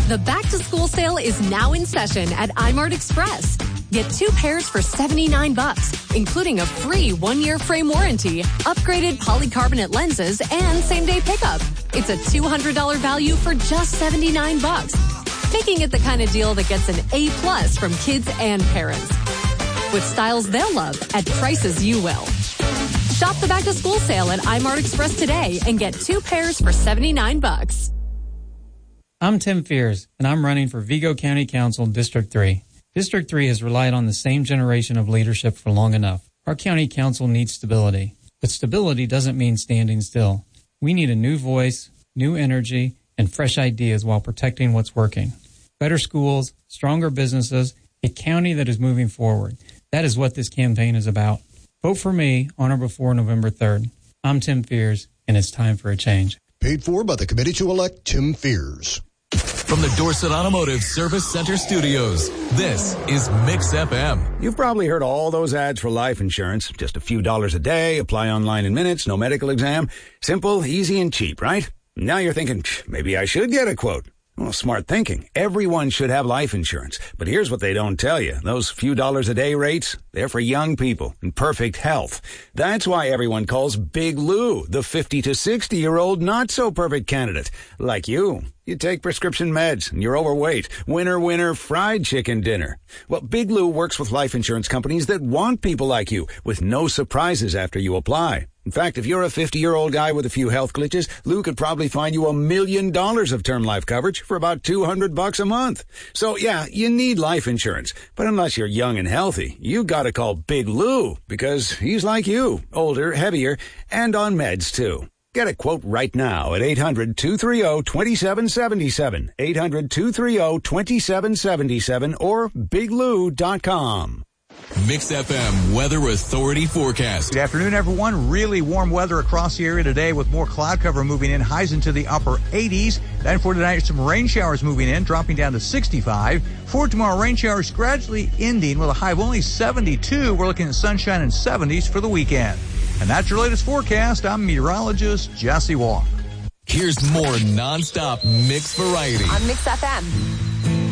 The back-to-school sale is now in session at iMart Express. Get 2 pairs for $79, including a free 1-year frame warranty, upgraded polycarbonate lenses, and same-day pickup. It's a $200 value for just $79, making it the kind of deal that gets an A+ from kids and parents. With styles they'll love at prices you will. Shop the back-to-school sale at iMart Express today and get 2 pairs for $79. I'm Tim Fears, and I'm running for Vigo County Council District 3. District 3 has relied on the same generation of leadership for long enough. Our county council needs stability, but stability doesn't mean standing still. We need a new voice, new energy, and fresh ideas while protecting what's working. Better schools, stronger businesses, a county that is moving forward. That is what this campaign is about. Vote for me on or before November 3rd. I'm Tim Fears, and it's time for a change. Paid for by the committee to elect Tim Fears. From the Dorset Automotive Service Center Studios, this is Mix FM. You've probably heard all those ads for life insurance. Just a few dollars a day, apply online in minutes, no medical exam. Simple, easy, and cheap, right? Now you're thinking, maybe I should get a quote. Well, smart thinking. Everyone should have life insurance. But here's what they don't tell you. Those few dollars a day rates, they're for young people in perfect health. That's why everyone calls Big Lou the 50 to 60-year-old not-so-perfect candidate. Like you. You take prescription meds and you're overweight. Winner, fried chicken dinner. Well, Big Lou works with life insurance companies that want people like you with no surprises after you apply. In fact, if you're a 50-year-old guy with a few health glitches, Lou could probably find you $1 million of term life coverage for about $200 a month. So yeah, you need life insurance. But unless you're young and healthy, you gotta call Big Lou because he's like you, older, heavier, and on meds too. Get a quote right now at 800-230-2777, 800-230-2777, or biglou.com. Mix FM Weather Authority forecast. Good afternoon, everyone. Really warm weather across the area today with more cloud cover moving in, highs into the upper 80s. Then for tonight, some rain showers moving in, dropping down to 65. For tomorrow, rain showers gradually ending with a high of only 72. We're looking at sunshine in 70s for the weekend. And that's your latest forecast. I'm meteorologist Jesse Walker. Here's more nonstop mix variety on Mix FM.